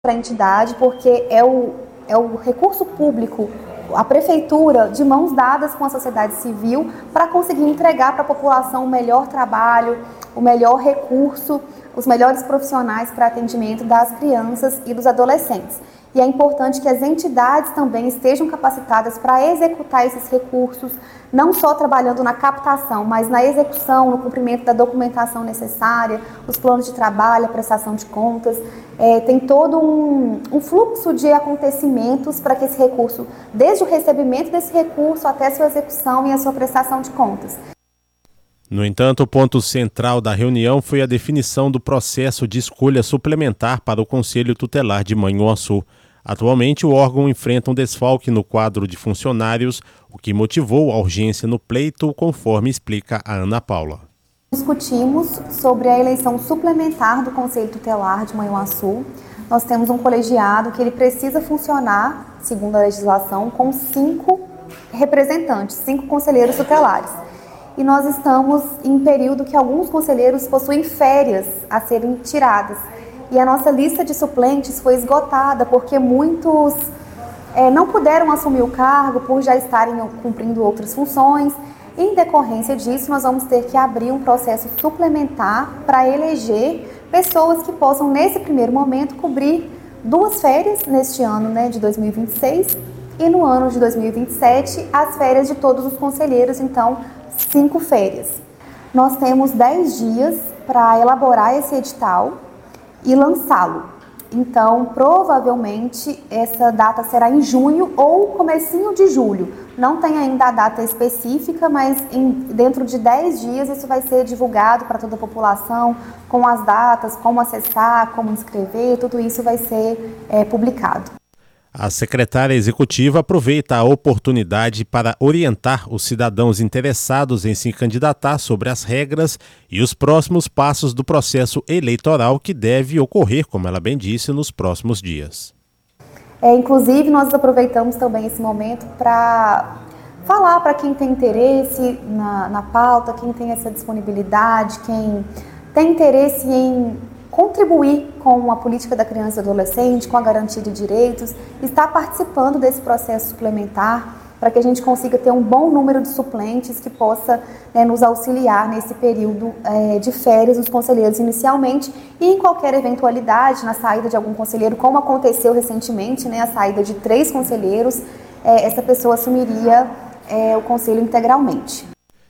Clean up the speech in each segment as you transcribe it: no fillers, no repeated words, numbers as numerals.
para a entidade, porque é o recurso público, a prefeitura, de mãos dadas com a sociedade civil, para conseguir entregar para a população o melhor trabalho, o melhor recurso, os melhores profissionais para atendimento das crianças e dos adolescentes. E é importante que as entidades também estejam capacitadas para executar esses recursos, não só trabalhando na captação, mas na execução, no cumprimento da documentação necessária, os planos de trabalho, a prestação de contas. Tem todo um fluxo de acontecimentos para que esse recurso, desde o recebimento desse recurso até a sua execução e a sua prestação de contas. No entanto, o ponto central da reunião foi a definição do processo de escolha suplementar para o Conselho Tutelar de Manhuaçu. Atualmente, o órgão enfrenta um desfalque no quadro de funcionários, o que motivou a urgência no pleito, conforme explica a Ana Paula. Discutimos sobre a eleição suplementar do Conselho Tutelar de Manhuaçu. Nós temos um colegiado que ele precisa funcionar, segundo a legislação, com 5 representantes, 5 conselheiros tutelares. E nós estamos em período que alguns conselheiros possuem férias a serem tiradas. E a nossa lista de suplentes foi esgotada porque muitos não puderam assumir o cargo por já estarem cumprindo outras funções. Em decorrência disso, nós vamos ter que abrir um processo suplementar para eleger pessoas que possam, nesse primeiro momento, cobrir 2 férias neste ano, de 2026, e no ano de 2027, as férias de todos os conselheiros, então 5 férias. Nós temos 10 dias para elaborar esse edital e lançá-lo. Então, provavelmente, essa data será em junho ou comecinho de julho. Não tem ainda a data específica, mas dentro de 10 dias isso vai ser divulgado para toda a população, com as datas, como acessar, como inscrever, tudo isso vai ser publicado. A secretária executiva aproveita a oportunidade para orientar os cidadãos interessados em se candidatar sobre as regras e os próximos passos do processo eleitoral que deve ocorrer, como ela bem disse, nos próximos dias. Inclusive, nós aproveitamos também esse momento para falar para quem tem interesse na pauta, quem tem essa disponibilidade, quem tem interesse em contribuir com a política da criança e adolescente, com a garantia de direitos, está participando desse processo suplementar para que a gente consiga ter um bom número de suplentes que possa nos auxiliar nesse período de férias dos conselheiros inicialmente e em qualquer eventualidade, na saída de algum conselheiro, como aconteceu recentemente, a saída de 3 conselheiros, essa pessoa assumiria o conselho integralmente.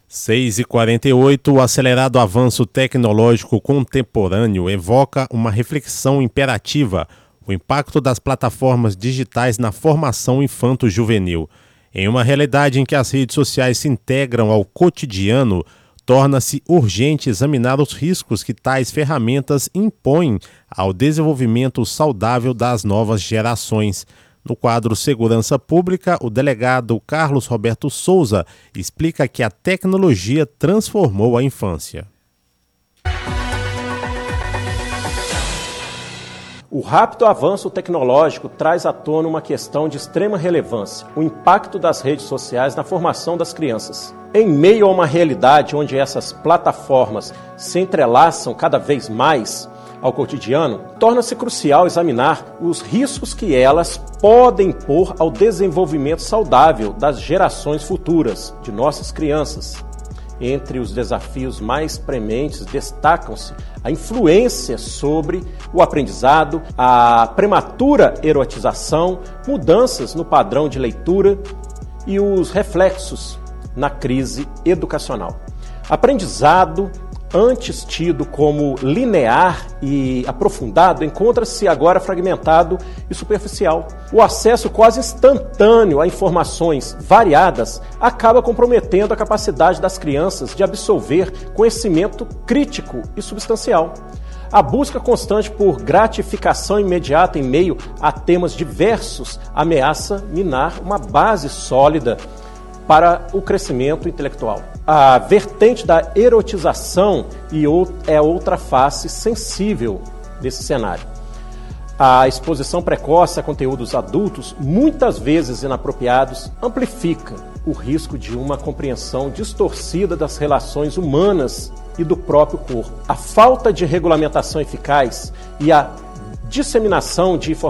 6h48, o acelerado avanço tecnológico contemporâneo evoca uma reflexão imperativa, o impacto das plataformas digitais na formação infanto-juvenil. Em uma realidade em que as redes sociais se integram ao cotidiano, torna-se urgente examinar os riscos que tais ferramentas impõem ao desenvolvimento saudável das novas gerações. No quadro Segurança Pública, o delegado Carlos Roberto Souza explica que a tecnologia transformou a infância. O rápido avanço tecnológico traz à tona uma questão de extrema relevância, o impacto das redes sociais na formação das crianças. Em meio a uma realidade onde essas plataformas se entrelaçam cada vez mais ao cotidiano, torna-se crucial examinar os riscos que elas podem pôr ao desenvolvimento saudável das gerações futuras de nossas crianças. Entre os desafios mais prementes destacam-se a influência sobre o aprendizado, a prematura erotização, mudanças no padrão de leitura e os reflexos na crise educacional. Aprendizado antes tido como linear e aprofundado, encontra-se agora fragmentado e superficial. O acesso quase instantâneo a informações variadas acaba comprometendo a capacidade das crianças de absorver conhecimento crítico e substancial. A busca constante por gratificação imediata em meio a temas diversos ameaça minar uma base sólida para o crescimento intelectual. A vertente da erotização é outra face sensível desse cenário. A exposição precoce a conteúdos adultos, muitas vezes inapropriados, amplifica o risco de uma compreensão distorcida das relações humanas e do próprio corpo. A falta de regulamentação eficaz e a disseminação de